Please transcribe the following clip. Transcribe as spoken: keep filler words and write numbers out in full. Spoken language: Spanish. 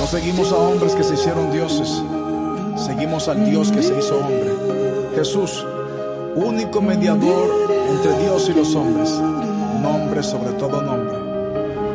No seguimos a hombres que se hicieron dioses, seguimos al Dios que se hizo hombre. Jesús, único mediador entre Dios y los hombres, nombre sobre todo nombre.